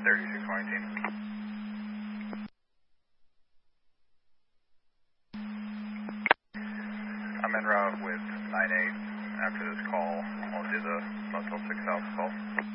3620 team. I'm en route with 98. After this call, I'll do the Motel 6 South call.